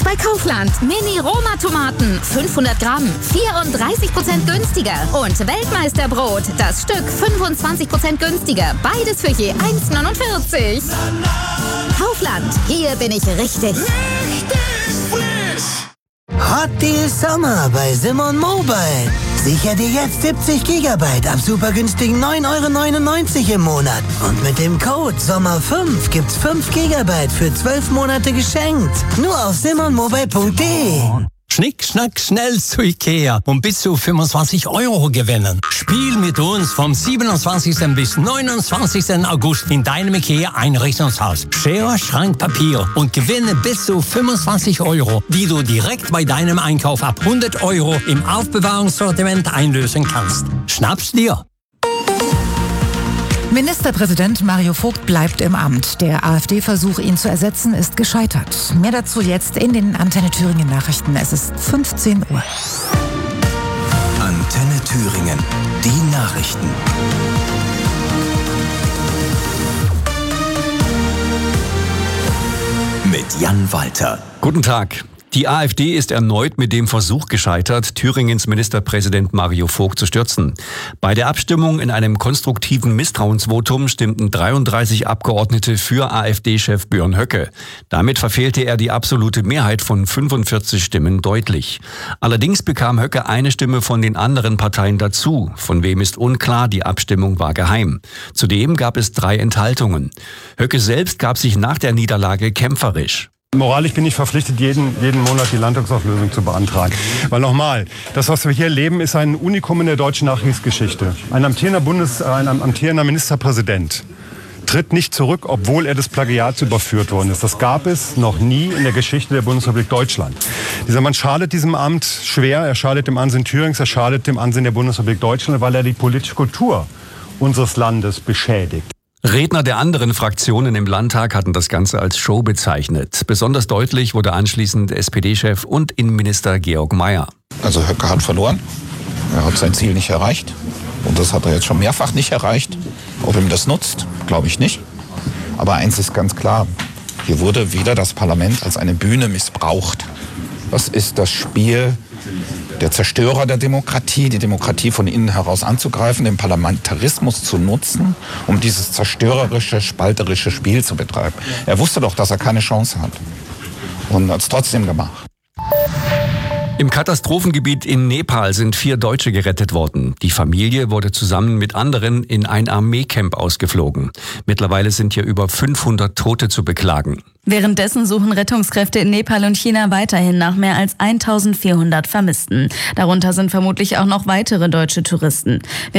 bei Kaufland. Mini-Roma-Tomaten, 500 Gramm, 34% günstiger. Und Weltmeisterbrot, das Stück 25% günstiger. Beides für je 1,49. Kaufland, hier bin ich richtig. Hot Deal Sommer bei Simon Mobile. Sichere dir jetzt 70 GB ab super günstigen 9,99 € im Monat. Und mit dem Code SOMMER5 gibt's 5 GB für 12 Monate geschenkt. Nur auf simonmobile.de. Schnick, schnack, schnell zu Ikea und bis zu 25 € gewinnen. Spiel mit uns vom 27. bis 29. August in deinem Ikea-Einrichtungshaus. Schere, Schrank, Papier und gewinne bis zu 25 €, die du direkt bei deinem Einkauf ab 100 € im Aufbewahrungssortiment einlösen kannst. Schnapp's dir! Ministerpräsident Mario Vogt bleibt im Amt. Der AfD-Versuch, ihn zu ersetzen, ist gescheitert. Mehr dazu jetzt in den Antenne Thüringen Nachrichten. Es ist 15 Uhr. Antenne Thüringen. Die Nachrichten. Mit Jan Walter. Guten Tag. Die AfD ist erneut mit dem Versuch gescheitert, Thüringens Ministerpräsident Mario Vogt zu stürzen. Bei der Abstimmung in einem konstruktiven Misstrauensvotum stimmten 33 Abgeordnete für AfD-Chef Björn Höcke. Damit verfehlte er die absolute Mehrheit von 45 Stimmen deutlich. Allerdings bekam Höcke eine Stimme von den anderen Parteien dazu. Von wem ist unklar, die Abstimmung war geheim. Zudem gab es 3 Enthaltungen. Höcke selbst gab sich nach der Niederlage kämpferisch. Moralisch bin ich verpflichtet, jeden Monat die Landtagsauflösung zu beantragen. Weil nochmal, das, was wir hier erleben, ist ein Unikum in der deutschen Nachkriegsgeschichte. Ein amtierender Ministerpräsident tritt nicht zurück, obwohl er des Plagiats überführt worden ist. Das gab es noch nie in der Geschichte der Bundesrepublik Deutschland. Dieser Mann schadet diesem Amt schwer, er schadet dem Ansehen Thürings, er schadet dem Ansehen der Bundesrepublik Deutschland, weil er die politische Kultur unseres Landes beschädigt. Redner der anderen Fraktionen im Landtag hatten das Ganze als Show bezeichnet. Besonders deutlich wurde anschließend SPD-Chef und Innenminister Georg Mayer. Also Höcke hat verloren. Er hat sein Ziel nicht erreicht. Und das hat er jetzt schon mehrfach nicht erreicht. Ob ihm das nutzt, glaube ich nicht. Aber eins ist ganz klar. Hier wurde wieder das Parlament als eine Bühne missbraucht. Das ist das Spiel der Zerstörer der Demokratie, die Demokratie von innen heraus anzugreifen, den Parlamentarismus zu nutzen, um dieses zerstörerische, spalterische Spiel zu betreiben. Er wusste doch, dass er keine Chance hat und hat es trotzdem gemacht. Im Katastrophengebiet in Nepal sind 4 Deutsche gerettet worden. Die Familie wurde zusammen mit anderen in ein Armeecamp ausgeflogen. Mittlerweile sind hier über 500 Tote zu beklagen. Währenddessen suchen Rettungskräfte in Nepal und China weiterhin nach mehr als 1400 Vermissten. Darunter sind vermutlich auch noch weitere deutsche Touristen.